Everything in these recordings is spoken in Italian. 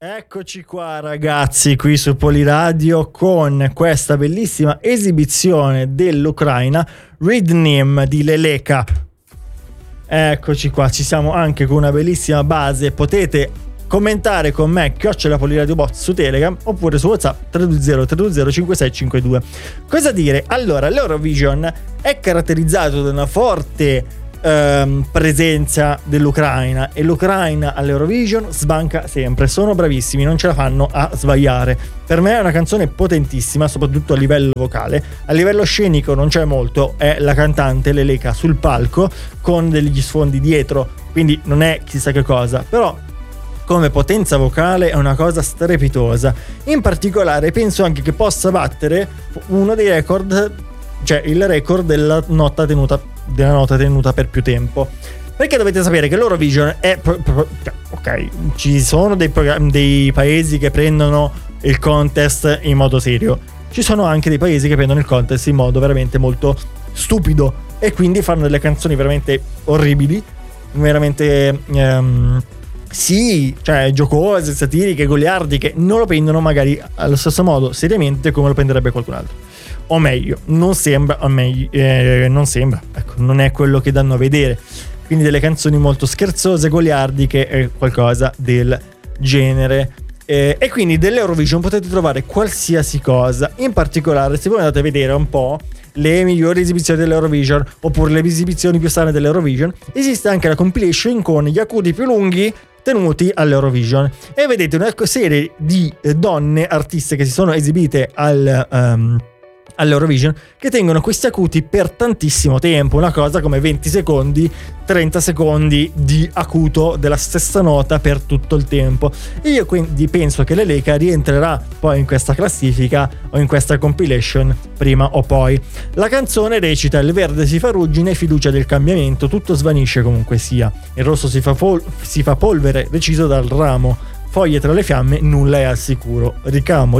Eccoci qua ragazzi, qui su Poliradio con questa bellissima esibizione dell'Ucraina, Rhythm di Leleka. Eccoci qua, ci siamo anche con una bellissima base, potete commentare con me @Poliradiobot su Telegram oppure su WhatsApp 320-320-5652. Cosa dire? Allora, l'Eurovision è caratterizzato da una forte presenza dell'Ucraina e l'Ucraina all'Eurovision sbanca sempre, sono bravissimi, non ce la fanno a sbagliare. Per me è una canzone potentissima, soprattutto a livello vocale. A livello scenico non c'è molto, è la cantante Leleka sul palco con degli sfondi dietro, quindi non è chissà che cosa, però come potenza vocale è una cosa strepitosa. In particolare penso anche che possa battere uno dei record, cioè il record della nota tenuta per più tempo, perché dovete sapere che l'Eurovision è ok, ci sono dei paesi che prendono il contest in modo serio, ci sono anche dei paesi che prendono il contest in modo veramente molto stupido e quindi fanno delle canzoni veramente orribili, veramente sì, cioè giocose, satiriche, goliardiche, non lo prendono magari allo stesso modo seriamente come lo prenderebbe qualcun altro. O meglio, non sembra, ecco, non è quello che danno a vedere. Quindi delle canzoni molto scherzose, goliardiche e qualcosa del genere. E quindi dell'Eurovision potete trovare qualsiasi cosa. In particolare, se voi andate a vedere un po' le migliori esibizioni dell'Eurovision oppure le esibizioni più strane dell'Eurovision, esiste anche la compilation con gli acuti più lunghi tenuti all'Eurovision e vedete una serie di donne artiste che si sono esibite all'Eurovision che tengono questi acuti per tantissimo tempo, una cosa come 20 secondi, 30 secondi di acuto della stessa nota per tutto il tempo. E io quindi penso che Leleka rientrerà poi in questa classifica o in questa compilation prima o poi. La canzone recita: il verde si fa ruggine, fiducia del cambiamento, tutto svanisce comunque sia, il rosso si fa polvere deciso dal ramo, foglie tra le fiamme, nulla è al sicuro, ricamo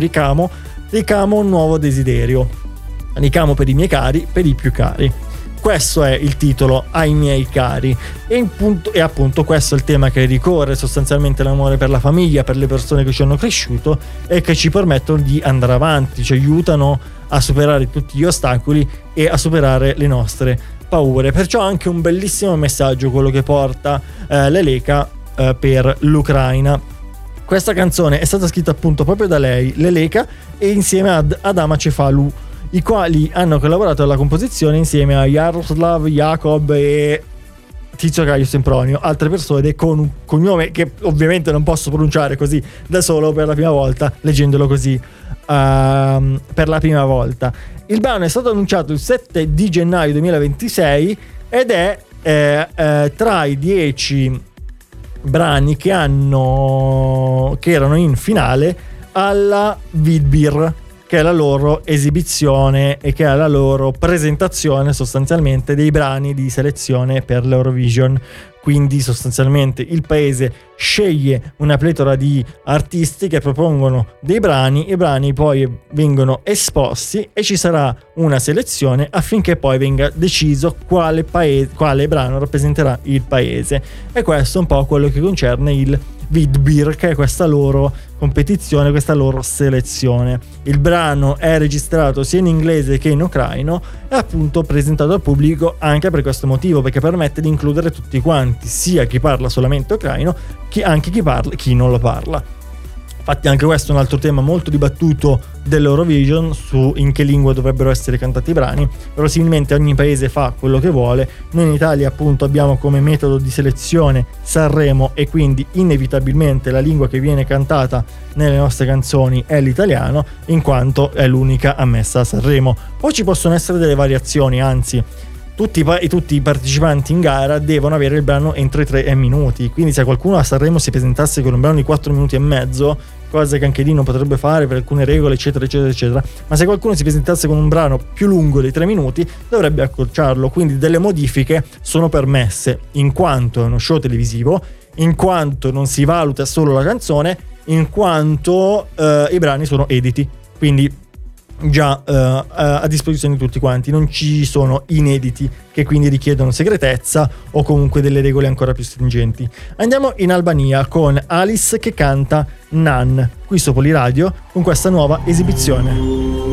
un nuovo desiderio, ricamo per i miei cari, per i più cari. Questo è il titolo, ai miei cari, e appunto questo è il tema che ricorre sostanzialmente l'amore per la famiglia, per le persone che ci hanno cresciuto e che ci permettono di andare avanti, ci aiutano a superare tutti gli ostacoli e a superare le nostre paure. Perciò anche un bellissimo messaggio quello che porta Leleka per l'Ucraina. Questa canzone è stata scritta appunto proprio da lei, Leleka, e insieme ad Adama Cefalu, i quali hanno collaborato alla composizione insieme a Jaroslav Jacob e Tizio Caio Sempronio, altre persone con un cognome che ovviamente non posso pronunciare così da solo per la prima volta, leggendolo così per la prima volta. Il brano è stato annunciato il 7 di gennaio 2026 ed è tra i 10 brani che erano in finale alla Vidbir, che è la loro esibizione e che è la loro presentazione sostanzialmente dei brani di selezione per l'Eurovision. Quindi sostanzialmente il paese sceglie una pletora di artisti che propongono dei brani, i brani poi vengono esposti e ci sarà una selezione affinché poi venga deciso quale brano rappresenterà il paese. E questo è un po' quello che concerne il Vidbir, che è questa loro competizione, questa loro selezione. Il brano è registrato sia in inglese che in ucraino e appunto presentato al pubblico anche per questo motivo, perché permette di includere tutti quanti, sia chi parla solamente ucraino anche chi non lo parla. Infatti anche questo è un altro tema molto dibattuto dell'Eurovision, su in che lingua dovrebbero essere cantati i brani. Verosimilmente ogni paese fa quello che vuole. Noi in Italia appunto abbiamo come metodo di selezione Sanremo e quindi inevitabilmente la lingua che viene cantata nelle nostre canzoni è l'italiano, in quanto è l'unica ammessa a Sanremo. Poi ci possono essere delle variazioni, anzi tutti i partecipanti in gara devono avere il brano entro i 3 minuti, quindi se qualcuno a Sanremo si presentasse con un brano di 4 minuti e mezzo, cosa che anche lì non potrebbe fare per alcune regole eccetera eccetera eccetera, ma se qualcuno si presentasse con un brano più lungo di 3 minuti dovrebbe accorciarlo. Quindi delle modifiche sono permesse, in quanto è uno show televisivo, in quanto non si valuta solo la canzone, in quanto i brani sono editi, quindi già a disposizione di tutti quanti, non ci sono inediti che quindi richiedono segretezza o comunque delle regole ancora più stringenti. Andiamo in Albania con Alice che canta Nan qui su Poliradio con questa nuova esibizione.